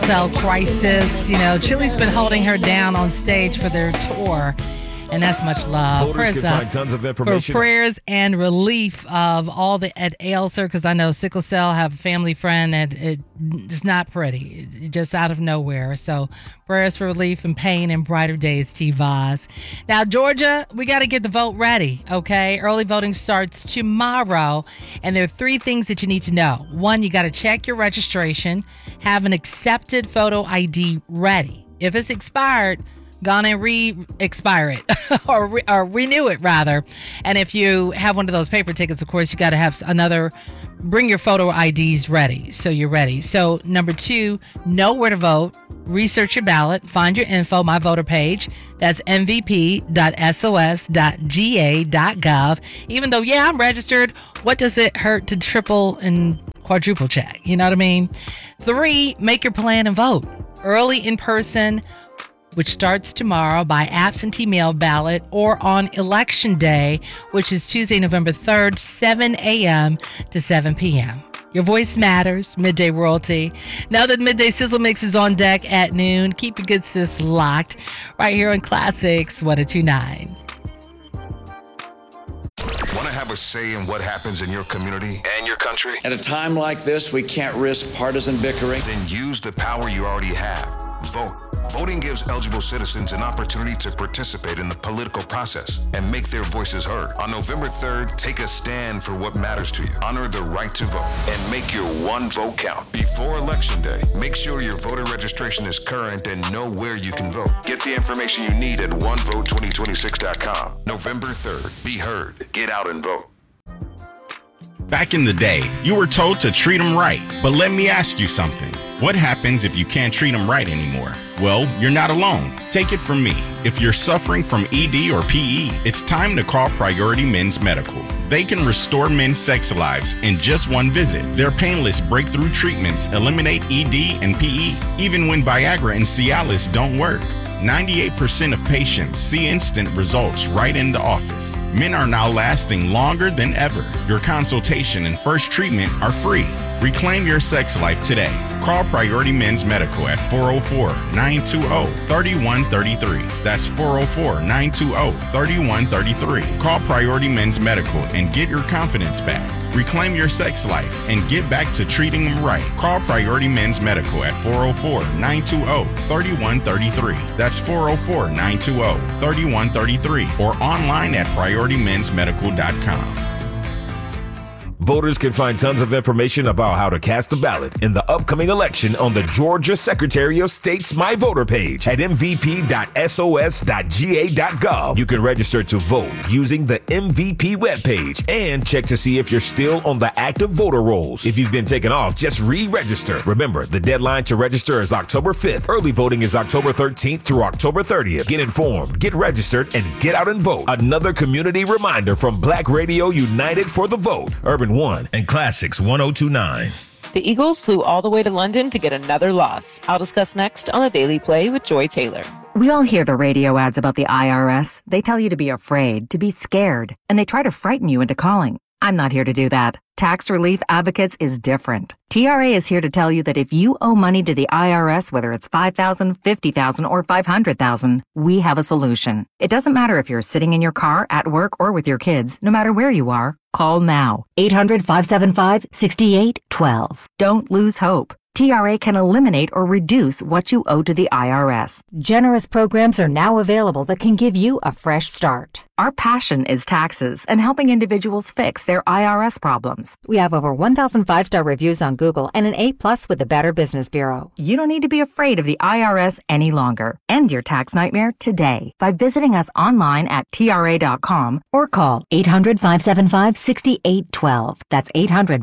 Cell crisis. You know, Chili's been holding her down on stage for their tour, and that's much love. Voters can find tons of information. For prayers and relief of all that ails her, because I know sickle cell, have a family friend that it's not pretty. It's just out of nowhere. So prayers for relief and pain and brighter days, T-Voz. Now, Georgia, we got to get the vote ready, okay? Early voting starts tomorrow, and there are 3 things that you need to know. 1, you got to check your registration, have an accepted photo ID ready. If it's expired, gone and re-expire it or renew it, rather. And if you have one of those paper tickets, of course, you got to have bring your photo IDs ready so you're ready. So number 2, know where to vote. Research your ballot. Find your info, my voter page. That's mvp.sos.ga.gov. Even though, I'm registered, what does it hurt to triple and quadruple check? You know what I mean? 3, make your plan and vote. Early in person, which starts tomorrow, by absentee mail ballot, or on Election Day, which is Tuesday, November 3rd, 7 a.m. to 7 p.m. Your voice matters, Midday Royalty. Now that Midday Sizzle Mix is on deck at noon, keep your good sis locked right here on Classics 102.9. Want to have a say in what happens in your community and your country? At a time like this, we can't risk partisan bickering. Then use the power you already have. Vote. Voting gives eligible citizens an opportunity to participate in the political process and make their voices heard. On November 3rd, take a stand for what matters to you. Honor the right to vote and make your one vote count. Before Election Day, make sure your voter registration is current and know where you can vote. Get the information you need at onevote2026.com. November 3rd, be heard. Get out and vote. Back in the day, you were told to treat them right. But let me ask you something. What happens if you can't treat them right anymore? Well, you're not alone. Take it from me. If you're suffering from ED or PE, it's time to call Priority Men's Medical. They can restore men's sex lives in just one visit. Their painless breakthrough treatments eliminate ED and PE, even when Viagra and Cialis don't work. 98% of patients see instant results right in the office. Men are now lasting longer than ever. Your consultation and first treatment are free. Reclaim your sex life today. Call Priority Men's Medical at 404-920-3133. That's 404-920-3133. Call Priority Men's Medical and get your confidence back. Reclaim your sex life and get back to treating them right. Call Priority Men's Medical at 404-920-3133. That's 404-920-3133 or online at PriorityMen'sMedical.com. Voters can find tons of information about how to cast a ballot in the upcoming election on the Georgia Secretary of State's My Voter page at mvp.sos.ga.gov. You can register to vote using the MVP webpage and check to see if you're still on the active voter rolls. If you've been taken off, just re-register. Remember, the deadline to register is October 5th. Early voting is October 13th through October 30th. Get informed, get registered, and get out and vote. Another community reminder from Black Radio United for the Vote, Urban One, and Classics 102.9. The Eagles flew all the way to London to get another loss. I'll discuss next on The Daily Play with Joy Taylor. We all hear the radio ads about the IRS. They tell you to be afraid, to be scared, and they try to frighten you into calling. I'm not here to do that. Tax Relief Advocates is different. TRA is here to tell you that if you owe money to the IRS, whether it's $5,000, $50,000, or $500,000, we have a solution. It doesn't matter if you're sitting in your car, at work, or with your kids. No matter where you are, call now. 800-575-6812. Don't lose hope. TRA can eliminate or reduce what you owe to the IRS. Generous programs are now available that can give you a fresh start. Our passion is taxes and helping individuals fix their IRS problems. We have over 1,000 5-star reviews on Google and an A+ with the Better Business Bureau. You don't need to be afraid of the IRS any longer. End your tax nightmare today by visiting us online at TRA.com or call 800-575-6812. That's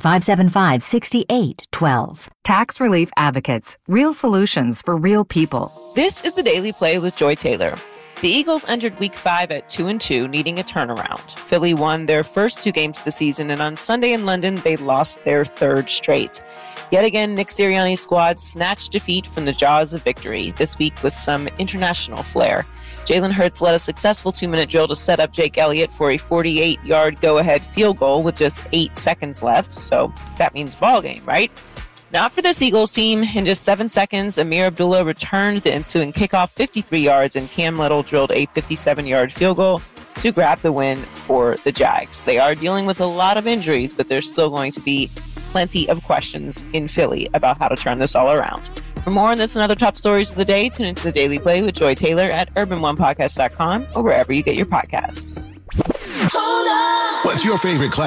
800-575-6812. Tax Relief Advocates. Real solutions for real people. This is The Daily Play with Joy Taylor. The Eagles entered Week 5 at 2-2, needing a turnaround. Philly won their first 2 games of the season, and on Sunday in London, they lost their 3rd straight. Yet again, Nick Sirianni's squad snatched defeat from the jaws of victory, this week with some international flair. Jalen Hurts led a successful 2-minute drill to set up Jake Elliott for a 48-yard go-ahead field goal with just 8 seconds left, so that means ball game, right? Not for this Eagles team. In just 7 seconds, Amir Abdullah returned the ensuing kickoff 53 yards, and Cam Little drilled a 57-yard field goal to grab the win for the Jags. They are dealing with a lot of injuries, but there's still going to be plenty of questions in Philly about how to turn this all around. For more on this and other top stories of the day, tune into the Daily Play with Joy Taylor at urban1podcast.com or wherever you get your podcasts. What's your favorite class?